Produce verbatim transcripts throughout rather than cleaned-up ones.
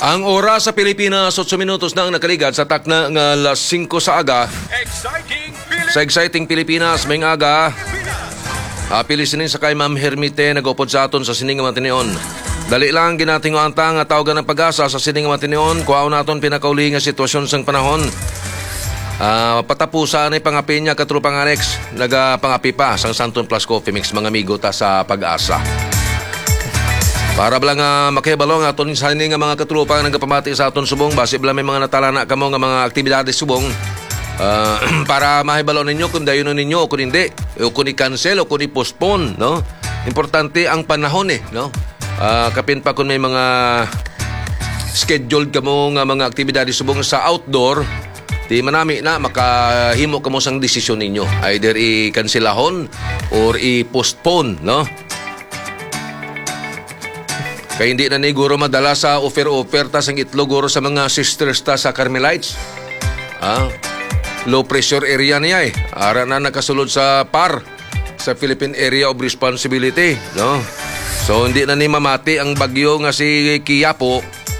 Ang oras sa Pilipinas, otso minutos na ang nakaligad sa takna ng alas singko sa aga. Exciting Sa Exciting Pilipinas, may aga. Apili sinin sa kay Ma'am Hermite, nag-upod sa aton sa sining nga matinion. Dali lang ginatingo ang nga tawagan ng pag-asa sa sining nga matinion. Kuhaw naton pinakauli nga sitwasyon sang panahon. Uh, patapusan ay pangapi niya katrupang Alex. Nagapangapi pa sang Santon Plus Coffee Mix mga amigo ta sa pag-asa. Para bala nga makibalong aton sa nga mga katrupa nga nagapamati sa aton subong base bala may mga natalana kamo nga mga aktibidades subong uh, para mahibalo ninyo kung dayon ninyo o kung hindi o kung i-cancel o kung i-postpone, no? Importante ang panahon eh, no? Uh, kapin pa kung may mga scheduled kamo nga mga aktibidades subong sa outdoor, di manami na makahimo kamo sang desisyon ninyo, either i-cancelahon or i-postpone, no? Kaya hindi na ni guro madala sa offer-offer ta sang itlog guro sa mga sisters ta sa Carmelites. Ah, low pressure area niya eh. Ara na nakasulod sa P A R, sa Philippine Area of Responsibility, no? So hindi na ni mamati ang bagyo nga si Quiapo.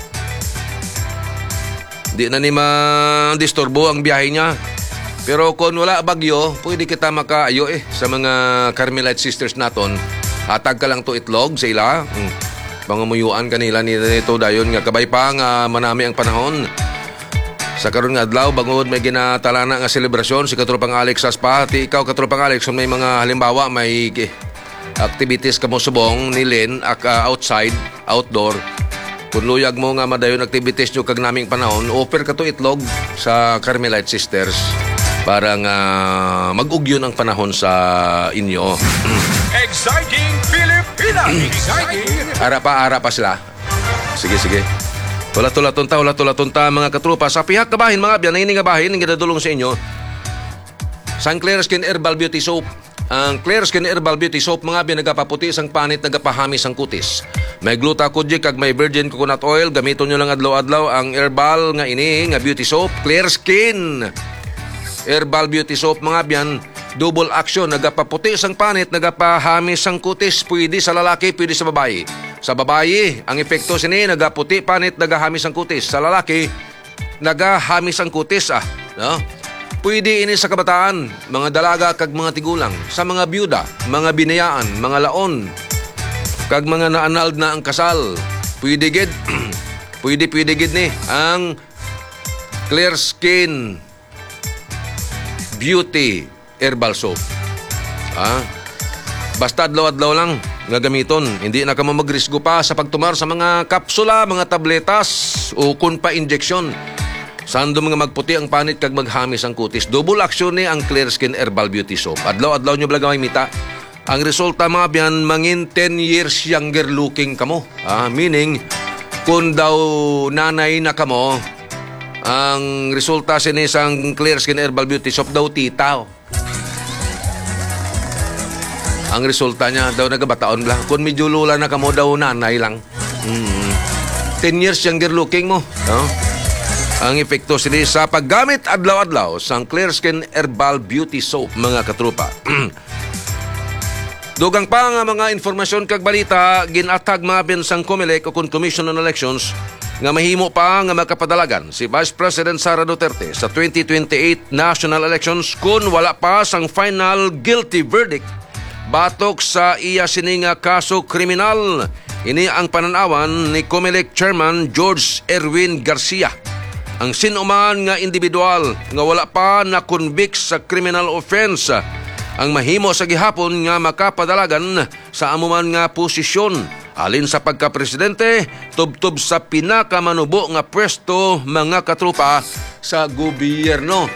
Hindi na ni ma-disturbo ang biyahe niya. Pero kung wala bagyo, pwede kita makaayo eh sa mga Carmelite sisters naton. Hatag ka lang to itlog sa ila. Hmm. Pangamuyuan kanila nito dayon nga kabay pa nga manami ang panahon. Sa karon nga adlaw bangod may ginatalana nga selebrasyon si Katropang Alex Aspa. Ti ikaw Katropang Alex kung may mga halimbawa may activities kamo subong nilin ak uh, outside, outdoor. Kung luyag mo nga madayon activities nyo kag naming panahon, offer ka to itlog sa Carmelite Sisters para nga mag-ugyon ang panahon sa inyo. Exciting Pilipinas! Exciting! Ara pa, ara pa sila. Sige, sige. Wala-tula-tunta, wala-tula-tunta mga katrupa. Sa pihak kabahin mga biyan, na nga bahin, ang ginadulong sa inyo. Sang Clear Skin Herbal Beauty Soap. Ang Clear Skin Herbal Beauty Soap, mga biyan, nagapaputi sang panit, nagapahamis ang kutis. May glutathione kag may virgin coconut oil. Gamiton nyo lang adlaw-adlaw ang herbal nga ini, nga beauty soap. Clear Skin Herbal Beauty Soap, mga biyan. Double action, nagapaputi sang panit, nagapahamis sang kutis, pwede sa lalaki, pwede sa babae. Sa babae, ang epekto sini, nagaputi panit, nagahamis ang kutis. Sa lalaki, nagahamis ang kutis, ah. No? Pwede ini sa kabataan, mga dalaga kag mga tigulang, sa mga byuda, mga binayaan, mga laon, kag mga naanald na ang kasal. Pwede gid, pwede, pwede gid ni, ang Clear Skin Beauty Herbal Soap. Ah, basta adlaw-adlaw lang nga gamiton. Hindi na ka magrisgo pa sa pagtumar sa mga kapsula, mga tabletas o kun pa injection. Sando mga magputi ang panit kag maghamis ang kutis. Double action ni ang Clear Skin Herbal Beauty Soap. Adlaw-adlaw nyo blagamay mita. Ang resulta mga biyan, mangin ten years younger looking kamo. Ah, meaning, kung daw nanay na kamo, ang resulta sinisang Clear Skin Herbal Beauty Soap daw titaw. Ang resulta niya daw nagabataon lang. Kung medyo lula na kamo daw nanay lang. Hmm. ten years younger looking mo. No? Ang epekto sila sa paggamit adlaw-adlaw sa Clear Skin Herbal Beauty Soap, mga katrupa. Dugang pa nga mga informasyon kag balita, ginatag mga sang Comelec o Commission on Elections nga mahimo pa nga makapadalagan si Vice President Sara Duterte sa twenty twenty-eight national elections kung wala pa sang final guilty verdict batok sa iya sininga kaso kriminal. Ini ang pananawan ni Comelec Chairman George Erwin Garcia. Ang sinuman nga individual nga wala pa na convict sa criminal offense ang mahimo sa gihapon nga makapadalagan sa amuman nga posisyon alin sa pagka-presidente tubtob sa pinakamanubo nga pwesto, mga katrupa, sa gobyerno.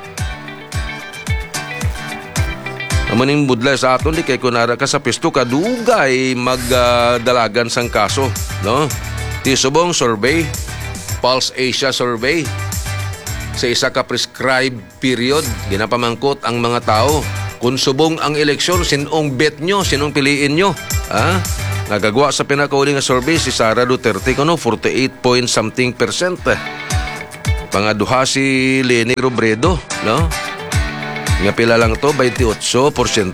Amaning budlay sa aton di kay kunara ka sa pisto ka dugay magdalagan uh, sang kaso, no? Tisubong survey, Pulse Asia survey, sa isa ka prescribed period ginapamangkot ang mga tao kung subong ang eleksyon, sinong bet nyo, sinong piliin nyo, ha? Nagagawa sa pinakauli nga survey si Sara Duterte kuno forty-eight point something percent. Pangaduha si Leni Robredo, no? Nga pila lang to, twenty-eight percent.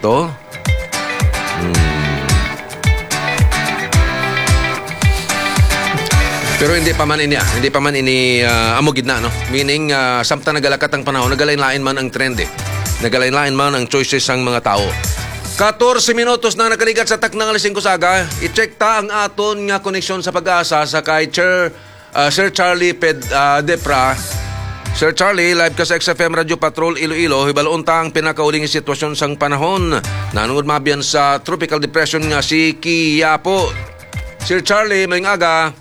Hmm. Pero hindi pa man ini, ah, hindi pa man ini uh, amogid na, no? Meaning, uh, samtang nagalakat ang panahon, nagalain-lain man ang trend eh. Nagalain-lain man ang choices ng mga tao. fourteen minutos na nakaligat sa taknang alas singko saga. I-check ta ang aton nga koneksyon sa pag-asa sa kay Sir, uh, Sir Charlie Ped, uh, Depra. Sir Charlie, live ka sa X F M Radio Patrol Iloilo. Hibaloon ta ang pinakauling sitwasyon sang panahon. Nanungod mabiyan sa tropical depression nga si Quiapo. Sir Charlie, may aga.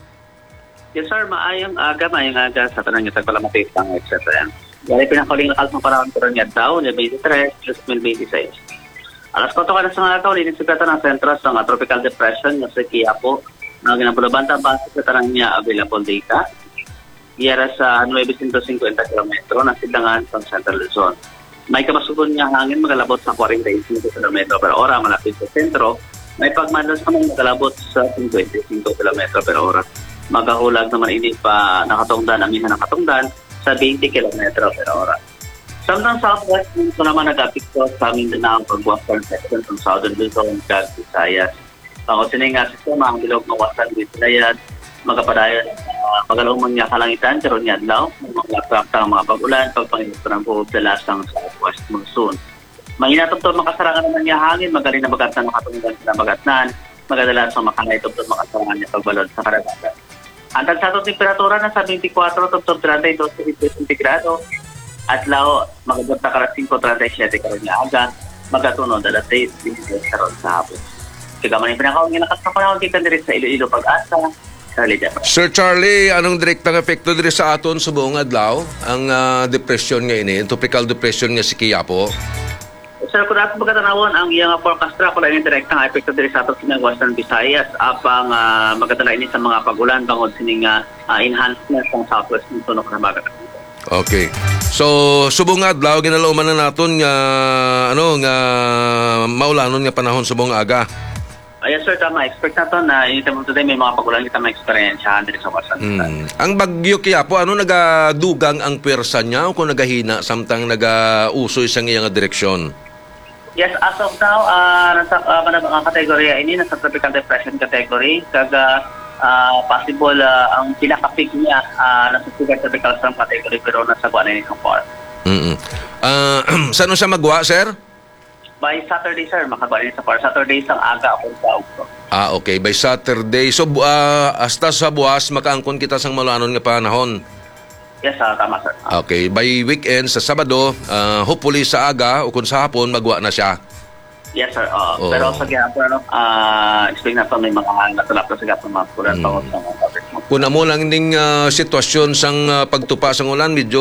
Yes sir, maayong aga, maayong aga sa tanang yung tagpalamatay ang et cetera. Dahil pinakaling nakal ng parang pero niya daw, niya twenty-three, plus twenty-six. Alas koto ka na sa mga tao, linisipatan ng sentro sa uh, tropical depression na sa Quiapo. Ang ginapulabanta base sa tanang niya available data. Iyara sa nine hundred fifty kilometro na silangan sa Central Luzon. May kamasugon niya hangin magalabot sa forty-five kilometro per ora malapit sa sentro. May pagmandos naman magalabot sa twenty-five kilometro per ora. Magahulag naman ini pa nakatungdan ang isa nakatungdan sa twenty kilometro per ora. Samtang southwest nito naman nag-apekto sa Mindanao ang pag-western section ng Southern Luzon, Cagayan, Visayas. Ang sininga sistema ang bilog ng western Visayas, magapadayon uh, magalong mga kalangitan, pero niya daw, mga mga pag-ulan, pagpangilito ng buhog dala sa southwest monsoon. Manginatong to makasarangan naman niya hangin, magaling na bagat na makatungdan sa bagatnan, magadala sa makanay to makasarangan niya pagbalod sa karagatan. Ang tagsatong temperatura na sa twenty-four to thirty-two degrees centigrado at lao magabot na karat five to thirty-seven karon nga aga magatunod alas six karon sa hapon. Kaya man yung pinakaong ginakas na panahon kita diri sa Iloilo pag-asa sa Lidia. Sir Charlie, anong direktang epekto diri sa aton sa buong adlaw ang uh, depression nga ini, tropical depression nga si Quiapo? Sir, kung natin pagkatanawon, ang iyang forecast track wala yung direktang epekto diri sa aton sa Western Visayas apang uh, magkatala ini sa mga pagulan bangod sining uh, enhancement ng southwest ng tunog na bagat. Okay. So, subong adlaw ginalauman na naton nga ano nga maulanon nga panahon subong aga. Uh, yes sir, tama. Expect nato na anytime today may mga pagulan kita ma-experience diri sa Western Visayas. Mm. Ang bagyo Quiapo, ano nagadugang ang pwersa niya o kung nagahina samtang nagausoy sa iyang direksyon? Yes, as of now, uh, nasa uh, mga kategorya ini, nasa tropical depression category. Kaga uh, possible uh, ang pinaka-peak niya uh, nasa super tropical storm category pero nasa buwan na nitong form. Mm-hmm. Uh, saan siya magwa, sir? By Saturday, sir, makabuwan sa form. Saturday isang aga ako sa Ugto. Ah, okay. By Saturday. So, uh, hasta sa buwas, makaangkon kita sang malanon nga panahon. Yes, uh, tama sir. Okay, by weekend sa Sabado, uh, hopefully sa aga o kung sa hapon magwa na siya. Yes sir. Uh, oh. Pero sa gihapon ano, uh, expect na pa may mga natulap na sa gihapon mga kulan pa sa mga. Kuna mo lang ning uh, sitwasyon sang uh, pagtupa sang ulan medyo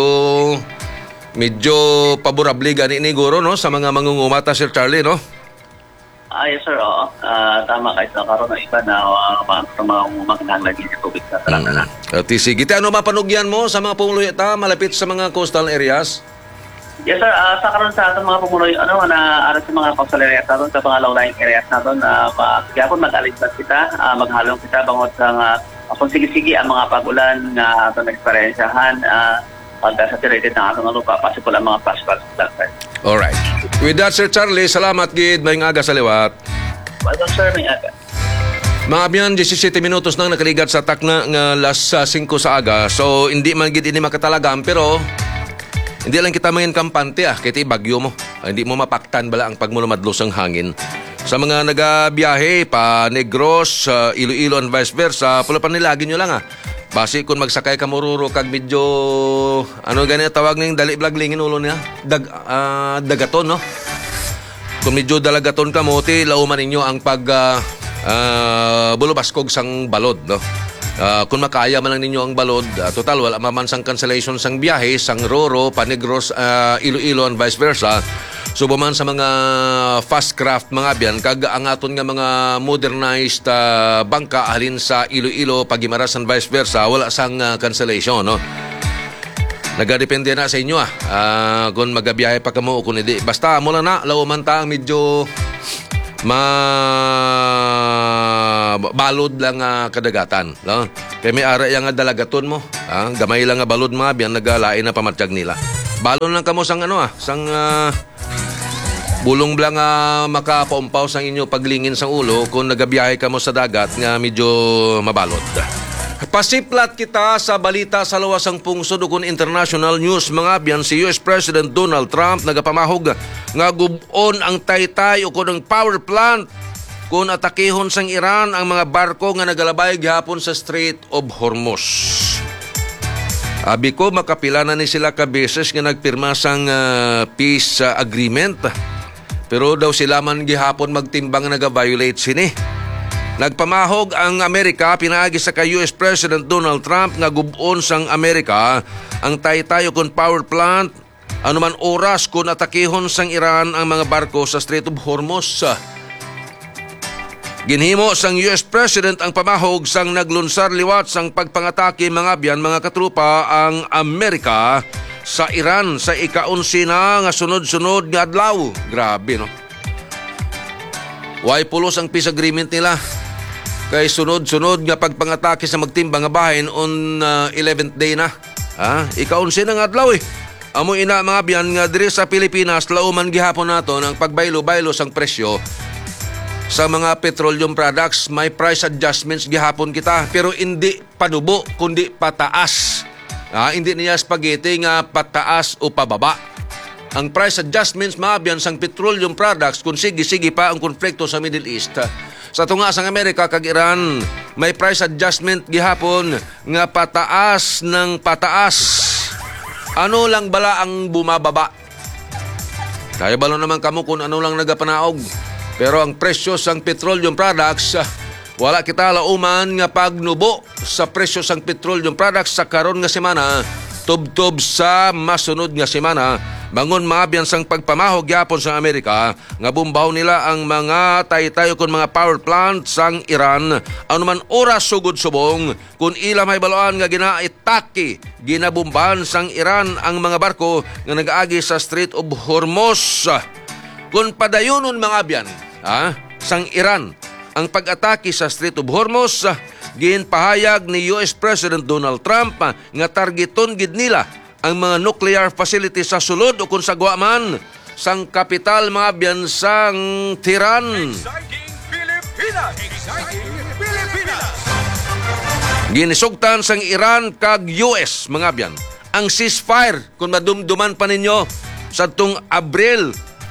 medyo paborable gani ni guro no sa mga mangungumata Sir Charlie no. Ah, yes sir. Oo. Uh, tama kahit na karon na iba na uh, mga magandang lagi sa tubig sa talaga na. At sige, ano mapanugyan mo sa mga pumuluyta malapit sa mga coastal areas? Yes sir, uh, sa karon sa atong mga pumuloy ano na ara sa mga coastal areas naton sa mga low-lying areas naton na uh, gyapon mag-aligtas kita, uh, maghalong kita bangod sa uh, kung sige-sige ang mga pag-ulan na atong eksperyensyahan uh, pagka-saturated ng atong lupa possible ang mga flashbacks sa sir. Alright. With that, Sir Charlie, salamat gid. May aga sa liwat. Welcome, sir. May aga. Mga abyan, seventeen minutos nang nakaligat sa takna nga las uh, five sa aga. So, hindi man gid ini makatalagam, pero hindi lang kita mangin kampante ah. Kaya bagyo mo. Ah, hindi mo mapaktan bala ang pagmulumadlos ang hangin. Sa mga nagabiyahe, pa Negros, uh, Iloilo and vice versa, pula panilagin nyo lang ah. Basi kung magsakay ka moruro kag medyo ano gani tawag ning dali blaglingin ulo niya dag uh, dagaton no kung medyo dalagaton ka mo ti lauman ninyo ang pag uh, uh, bulubaskog sang balod no uh, kung makaya man lang ninyo ang balod uh, total wala maman sang cancellation sang biyahe sang Roro, Panegros, uh, Iloilo and vice versa. So man sa mga fast craft mga biyan kag ang aton nga mga modernized uh, bangka halin sa Iloilo, Pagimaras and vice versa wala sang uh, cancellation no. Nagadepende na sa inyo ah uh, kung magabiyahe pa kamo o kung hindi basta mo lang na law man ta medyo ma balod lang uh, kadagatan no. Kaya may ara yang nga dalagaton mo ah, gamay lang nga balod mga biyan nagalain na pamatsyag nila. Balon lang kamo sang ano ah sang uh, bulong blang uh, makapaumpaw sang inyo paglingin sang ulo kung nagabiyahe ka mo sa dagat nga medyo mabalod. Pasiplat kita sa balita sa lawasang pungsod ukon international news mga abyan. Si U S President Donald Trump nagapamahog nga gubon ang taytay ukon ang power plant kung atakihon sang Iran ang mga barko nga nagalabay gihapon sa Strait of Hormuz. Abi ko makapila na ni sila ka beses nga nagpirma sang uh, peace uh, agreement. Pero daw sila man gihapon magtimbang naga-violate sini. Nagpamahog ang Amerika pinaagi sa kay U S President Donald Trump nga gubon sang Amerika ang taytayo kon power plant anuman oras kung atakihon sang Iran ang mga barko sa Strait of Hormuz. Ginhimo sang U S President ang pamahog sang naglunsar liwat sang pagpangatake mga biyan mga katrupa ang Amerika sa Iran sa ika-unsi na nga sunod-sunod nga adlaw. Grabe no. Way pulos ang peace agreement nila. Kay sunod-sunod nga pagpangatake sa magtimbang nga bahin on uh, eleventh day na. Ha? Ika-unsi na nga adlaw eh. Amo ina mga biyan nga diri sa Pilipinas lauman gihapon nato ang pagbaylo-baylo sang presyo sa mga petroleum products. May price adjustments gihapon kita pero hindi panubo kundi pataas. Ha? Hindi niya spaghetti nga pataas o pababa. Ang price adjustments mga biyan sang petroleum products kung sige-sige pa ang konflikto sa Middle East. Sa tunga sang Amerika kag Iran, may price adjustment gihapon nga pataas ng pataas. Ano lang bala ang bumababa? Kaya balo naman kamo kung ano lang nagapanaog. Pero ang presyo sang petroleum products, wala kita lauman nga pagnubo sa presyo sang petroleum products sa karon nga semana, tub-tub sa masunod nga semana. Bangon mga biyan sang pagpamahog yapon sa Amerika nga bumbaw nila ang mga taytayo kon mga power plant sang Iran anuman oras sugod subong kung ila may baloan nga ginaitake ginabumbahan sang Iran ang mga barko nga nagaagi sa Strait of Hormuz. Kung padayonon mga biyan ha, sang Iran ang pag-atake sa Strait of Hormuz, ginpahayag ni U S President Donald Trump nga targeton gid nila ang mga nuclear facilities sa sulod o kung sa guaman sang kapital mga biyan sang Tehran. Exciting Pilipinas! Exciting Pilipinas! Ginisugtan sang Iran kag U S mga biyan ang ceasefire kung madumduman pa ninyo sa tung Abril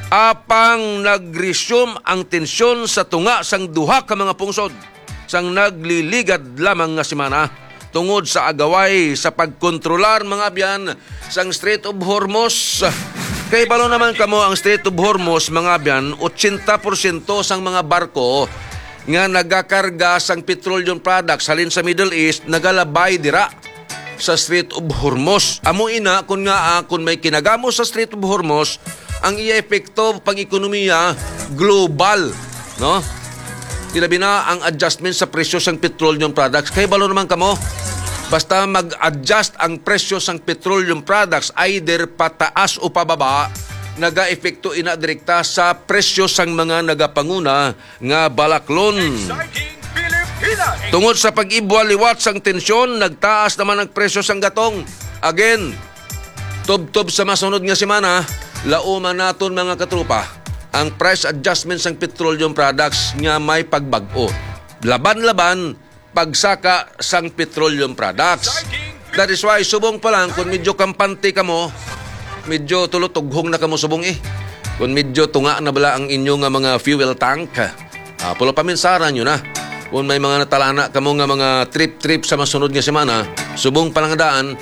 apang nag-resume ang tensyon sa tunga sang duha ka mga pungsod sang nagliligad lamang nga semana tungod sa agaway sa pagkontrolar mga biyan sang Strait of Hormuz. Kay balo naman kamo ang Strait of Hormuz mga biyan, eighty percent sang mga barko nga nagakarga sang petroleum products halin sa Middle East nagalabay dira sa Strait of Hormuz. Amo ina kun nga ah, kun may kinagamo sa Strait of Hormuz, ang iya epekto pang-ekonomiya global, no? Tilabi na ang adjustment sa presyo sang petroleum products. Kay balo naman kamo, basta mag-adjust ang presyo sang petroleum products either pataas o pababa, naga-epekto ina direkta sa presyo sang mga nagapanguna nga balaklon. Exciting Pilipinas! Tungod sa pag-ibwaliwat sang tensyon, nagtaas naman ang presyo sang gatong. Again, tub-tub sa masunod nga semana, lauman naton mga katrupa ang price adjustment sang petroleum products nga may pagbag-o. Laban-laban pagsaka sang petroleum products. That is why subong pa lang kung medyo kampante ka mo, medyo tulutughong na ka mo subong eh. Kung medyo tunga na bala ang inyong nga mga fuel tank, ah, pulo paminsaran nyo na. Kung may mga natalana ka mo nga mga trip-trip sa masunod nga semana, subong pa lang daan,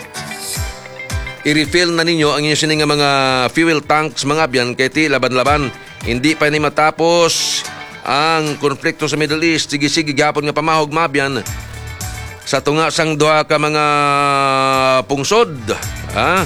i-refill na ninyo ang inyong sining nga mga fuel tanks mga biyan kay ti laban-laban. Hindi pa ni matapos ang konflikto sa Middle East. Sige-sige gapon nga pamahog mga biyan sa tunga sang duha ka mga pungsod. Ha?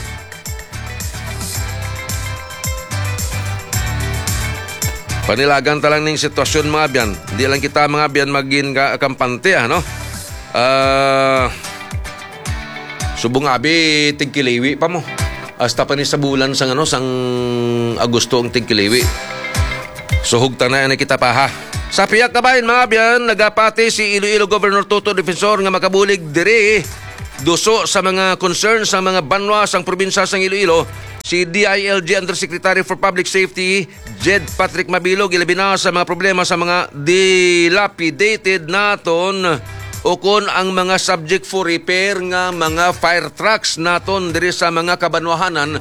Panilagan ta lang ning sitwasyon mga biyan. Hindi lang kita mga biyan magin ka kampante ano. Ah... Uh, Subong abi tigkiliwi pa mo. Hasta pa ni sa bulan sang ano sang Agosto ang tigkiliwi. Suhog ta na yan kita pa ha. Sa piyak kabayan mga biyan, nagapati si Iloilo Governor Toto Defensor nga makabulig diri duso sa mga concerns sa mga banwa sang probinsya sang Iloilo. Si D I L G Undersecretary for Public Safety Jed Patrick Mabilog ilabi na sa mga problema sa mga dilapidated naton o kun ang mga subject for repair nga mga fire trucks naton diri sa mga kabanwahanan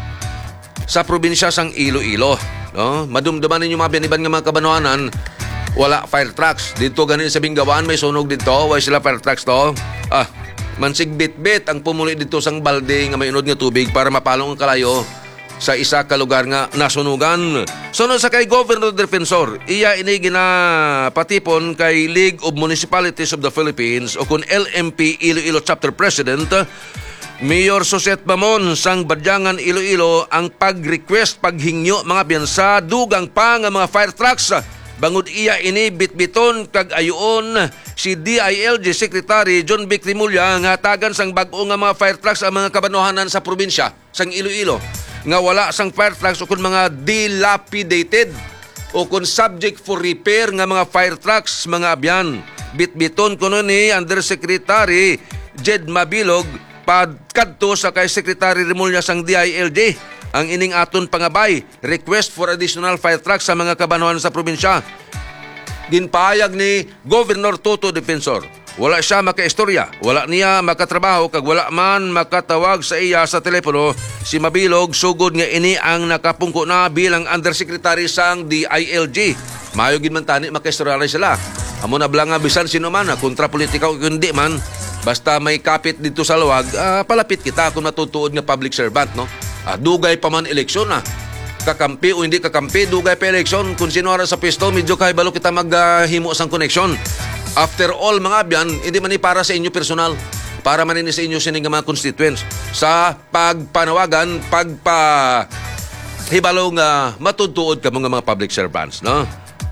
sa probinsya sang Iloilo. No? Madumduman ninyo mga biniban nga mga kabanwahanan, wala fire trucks. Dito ganin sa Binggawan, may sunog dito, wala sila fire trucks to. Ah, mansig bit-bit ang pumuli dito sang balde nga may inod nga tubig para mapalong ang kalayo sa isa ka lugar nga nasunugan. Sunod sa kay Governor Defensor, iya ini ginapatipon kay League of Municipalities of the Philippines o kun L M P Iloilo Chapter President Mayor Suset Bamon sang Badyangan Iloilo ang pag-request paghingyo mga biyansa dugang pa nga mga fire trucks. Bangod iya ini bitbiton kag ayoon si D I L G Secretary John Vic Rimulya nga tagan sang bag-o nga mga fire trucks ang mga kabanwahanan sa probinsya sang Iloilo nga wala sang fire trucks o kun mga dilapidated o kun subject for repair nga mga fire trucks mga abyan. Bitbiton kuno ni Undersecretary Jed Mabilog padkadto sa kay Secretary Rimulya sang D I L G ang ining aton pangabay request for additional fire trucks sa mga kabanwahan sa probinsya. Ginpahayag ni Governor Toto Defensor, wala siya makaistorya, wala niya makatrabaho kag wala man makatawag sa iya sa telepono si Mabilog sugod nga ini ang nakapungko na bilang Undersecretary sang D I L G. Mayo gid man tani makaistorya sila. Amo na bala nga bisan sino man kontra politika o kundi man basta may kapit dito sa luwag, uh, palapit kita kung matutuod nga public servant, no? Uh, dugay pa man eleksyon, ah. Kakampi o hindi kakampi, dugay pa eleksyon. Kung sino ara sa pwesto, medyo kay balo kita maghimo uh, sang koneksyon. After all, mga abyan, hindi man ni para sa inyo personal. Para man ini sa inyo sining mga constituents. Sa pagpanawagan, pagpa hibalo nga matutuod ka mga mga public servants, no?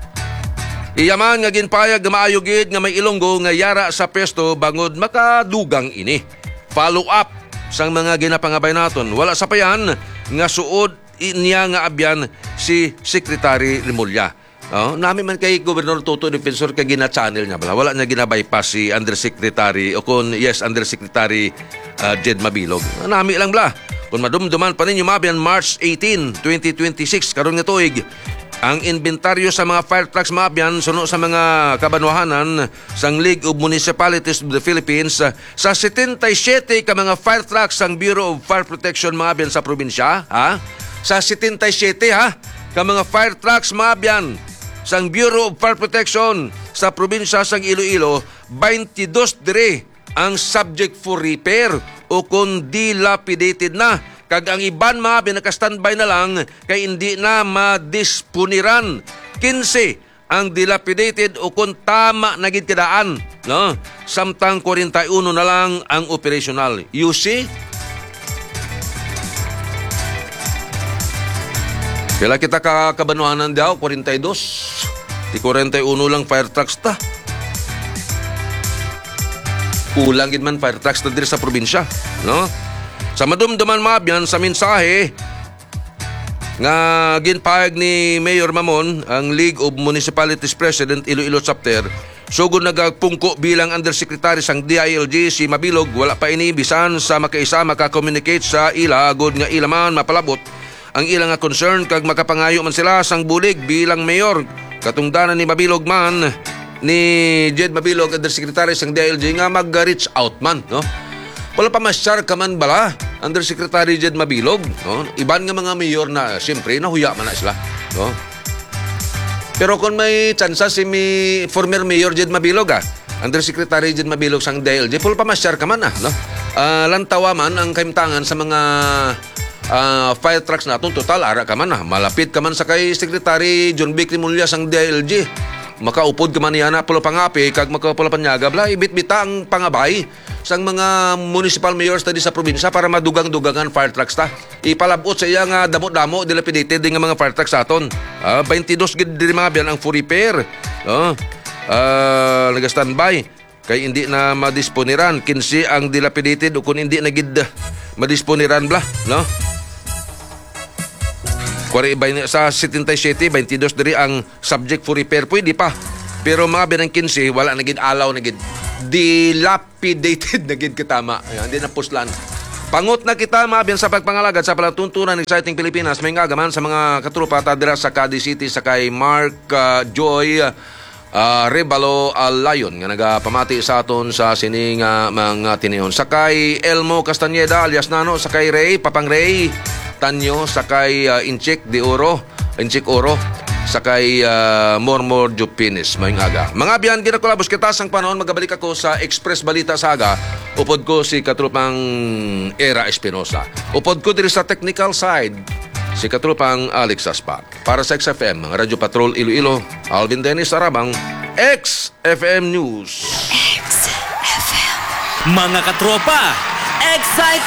Iyaman nga ginpayag nga maayo gid nga may Ilonggo nga yara sa pesto bangod makadugang ini. Follow up sang mga ginapangabay naton. Wala sa payan nga suod niya nga abyan si Secretary Rimulya. Oh, nami man kay Governor Toto Defensor kay gina-channel niya bala. Wala niya gina-bypass si Undersecretary o kun yes Undersecretary uh, Jed Mabilog. Nami lang bala. Kung madumduman pa ninyo mabyan March eighteenth, twenty twenty-six karon nga tuig. Ang inventaryo sa mga fire trucks mabyan suno sa mga kabanwahanan sang League of Municipalities of the Philippines sa seventy-seven ka mga fire trucks sang Bureau of Fire Protection mabyan sa probinsya, ha? Sa seventy-seven ha ka mga fire trucks mabyan sang Bureau of Fire Protection sa probinsya sang Iloilo, twenty-two dire ang subject for repair o kung dilapidated na. Kag ang iban mga binaka-standby na lang kay hindi na madisponiran. fifteen ang dilapidated o kung tama na gid kadaan, no? Samtang forty-one na lang ang operational. You see? Kailan kita kakabanwanan daw? forty-two. Di forty-one lang fire trucks ta. Kulang gid man fire trucks na diri sa probinsya, no? Sa madumduman mabyan sa mensahe nga ginpahayag ni Mayor Mamon ang League of Municipalities President Iloilo Chapter, sugod nagpungko bilang Undersecretary sang D I L G si Mabilog, wala pa ini bisan sa makaisa maka-communicate sa ila agod nga ila man mapalabot ang ilang nga concern kag makapangayo man sila sang bulig bilang mayor. Katungdanan ni Mabilog man ni Jed Mabilog Undersecretary sang D I L G nga mag-reach out man, no? Wala pa masyar ka man bala, Undersecretary Jed Mabilog. No? Iban nga mga mayor na, siyempre, nahuya man na sila. No? Pero kung may tsansa si mi, former Mayor Jed Mabilog, ah, Undersecretary Jed Mabilog sang D I L G, wala pa masyar ka man. Ah, no? uh, lantawa man ang kaimtangan sa mga uh, fire trucks natin. Total, ara ka man. Ah. Malapit ka man sa kay Secretary John Vic Rimulya sang D I L G. Makaupod ka man yan na pulo pangapi, kag makapula panyaga, bla, ibit-bita ang pangabay sang mga municipal mayors tadi sa probinsya para madugang-dugangan fire trucks ta. Ipalabot sa iya nga damo-damo, dilapidated nga mga fire trucks aton. Uh, twenty-two gid diri mga biyan ang for repair. Uh, uh, nag-standby. Kay hindi na madisponiran. fifteen ang dilapidated o kung hindi na gid madisponiran bla. No? Sa seventy-seven, twenty-two diri ang subject for repair. Pwede pa. Pero mga binang fifteen, wala na gid alaw na gid. Dilapidated na gid katama. Ayan, hindi na puslan. Pangot na kita mga bin sa pagpangalagad sa palatuntunan ng Exciting Pilipinas. May ngagaman sa mga katrupa ta dira sa Cadiz City sa kay Mark uh, Joy uh, Rebalo Alayon nga nagapamati sa aton sa sining uh, mga tiniyon. Sakay Elmo Castañeda alias Nano, sakay Ray, Papang Ray Tanyo, sakay uh, Inchik de Oro, Inchik Oro, sakay uh, Mormor Jupinis, mayong aga. Mga biyan, ginakulabos kita sang panahon, magabalik ako sa Express Balita Saga. Upod ko si Katrupang Era Espinosa. Upod ko diri sa technical side, si Katrupang Alex Aspak. Para sa X F M, Radyo Patrol Iloilo, Alvin Dennis Arabang, X F M News. Mga katropa, excited